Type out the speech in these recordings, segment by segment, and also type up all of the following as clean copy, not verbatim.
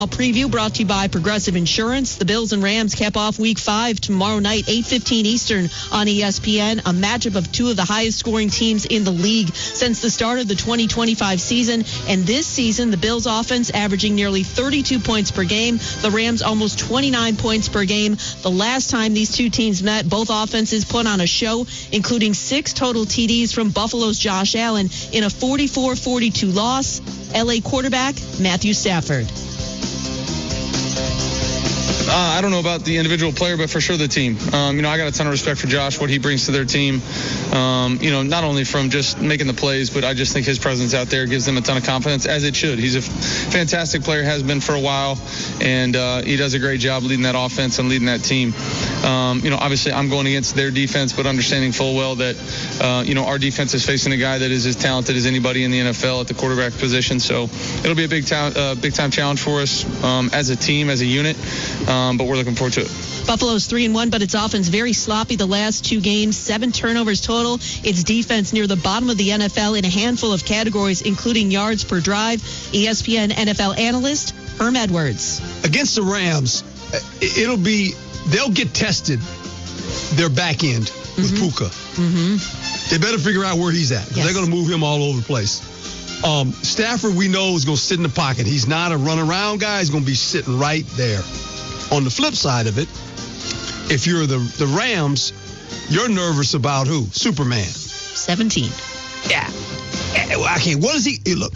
Preview brought to you by Progressive Insurance. The Bills and Rams cap off Week 5 tomorrow night, 8:15 Eastern on ESPN. A matchup of two of the highest scoring teams in the league since the start of the 2025 season. And this season, the Bills offense averaging nearly 32 points per game. The Rams almost 29 points per game. The last time these two teams met, both offenses put on a show, including 6 total TDs from Buffalo's Josh Allen in a 44-42 loss. LA quarterback Matthew Stafford. I don't know about the individual player, but for sure the team. I got a ton of respect for Josh, what he brings to their team. Not only from just making the plays, but I just think his presence out there gives them a ton of confidence, as it should. He's a fantastic player, has been for a while, and he does a great job leading that offense and leading that team. Obviously I'm going against their defense, but understanding full well that, our defense is facing a guy that is as talented as anybody in the NFL at the quarterback position. So it'll be a big time challenge for us as a team, as a unit. But we're looking forward to it. Buffalo's 3-1, but its offense very sloppy the last 2 games. 7 turnovers total. Its defense near the bottom of the NFL in a handful of categories, including yards per drive. ESPN NFL analyst Herm Edwards. Against the Rams, they'll get tested, their back end with Puka. They better figure out where he's at. Yes. They're going to move him all over the place. Stafford, we know, is going to sit in the pocket. He's not a run-around guy. He's going to be sitting right there. On the flip side of it, if you're the Rams, you're nervous about who? Superman. 17. Yeah. Okay, what is he? Look,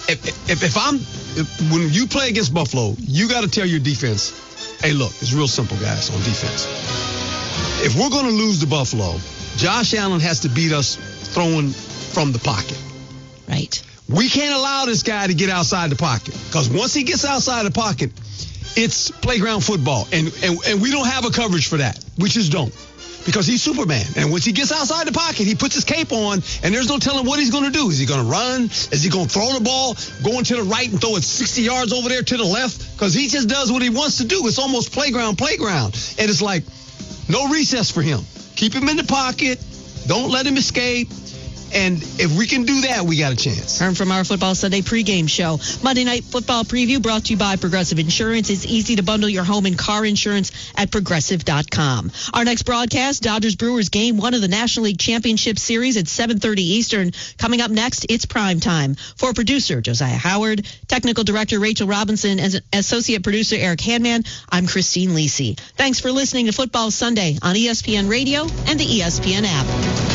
when you play against Buffalo, you got to tell your defense, hey, look, it's real simple, guys, on defense. If we're going to lose to Buffalo, Josh Allen has to beat us throwing from the pocket. Right. We can't allow this guy to get outside the pocket, because once he gets outside the pocket, it's playground football, and we don't have a coverage for that. We just don't, because he's Superman. And once he gets outside the pocket, he puts his cape on, and there's no telling what he's going to do. Is he going to run? Is he going to throw the ball, going to the right and throw it 60 yards over there to the left? Because he just does what he wants to do. It's almost playground. And it's like no recess for him. Keep him in the pocket. Don't let him escape. And if we can do that, we got a chance. Herm from our Football Sunday pregame show. Monday Night Football Preview brought to you by Progressive Insurance. It's easy to bundle your home and car insurance at Progressive.com. Our next broadcast, Dodgers-Brewers Game 1 of the National League Championship Series at 7:30 Eastern. Coming up next, it's prime time. For producer Josiah Howard, technical director Rachel Robinson, and associate producer Eric Hanman, I'm Christine Lisi. Thanks for listening to Football Sunday on ESPN Radio and the ESPN app.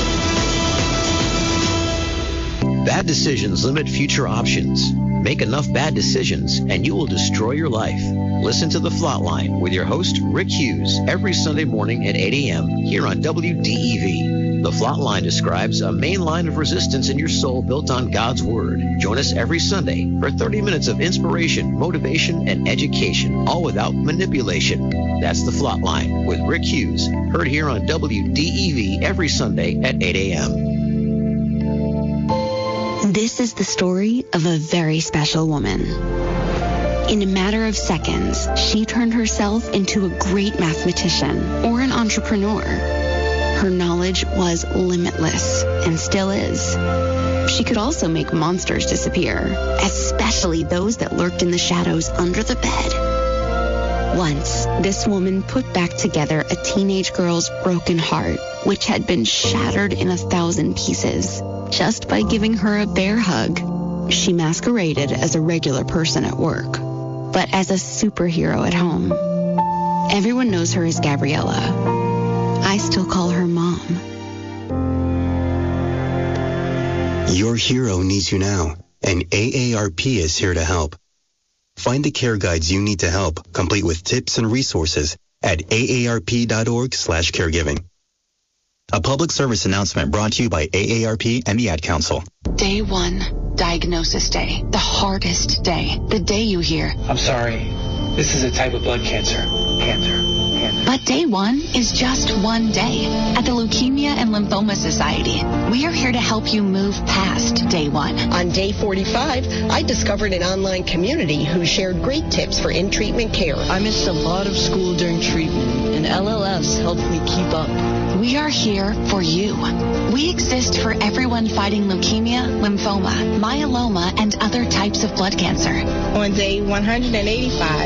Bad decisions limit future options. Make enough bad decisions and you will destroy your life. Listen to The Flatline with your host, Rick Hughes, every Sunday morning at 8 a.m. here on WDEV. The Flatline describes a main line of resistance in your soul built on God's Word. Join us every Sunday for 30 minutes of inspiration, motivation, and education, all without manipulation. That's The Flatline with Rick Hughes, heard here on WDEV every Sunday at 8 a.m. This is the story of a very special woman. In a matter of seconds, she turned herself into a great mathematician or an entrepreneur. Her knowledge was limitless and still is. She could also make monsters disappear, especially those that lurked in the shadows under the bed. Once, this woman put back together a teenage girl's broken heart, which had been shattered in 1,000 pieces. Just by giving her a bear hug, she masqueraded as a regular person at work, but as a superhero at home. Everyone knows her as Gabriella. I still call her Mom. Your hero needs you now, and AARP is here to help. Find the care guides you need to help, complete with tips and resources at aarp.org/caregiving. A public service announcement brought to you by AARP and the Ad Council. Day 1, diagnosis day. The hardest day. The day you hear, I'm sorry, this is a type of blood cancer. Cancer. But day one is just one day. At the Leukemia and Lymphoma Society, we are here to help you move past day one. On day 45, I discovered an online community who shared great tips for in-treatment care. I missed a lot of school during treatment, and LLS helped me keep up. We are here for you. We exist for everyone fighting leukemia, lymphoma, myeloma, and other types of blood cancer. On day 185,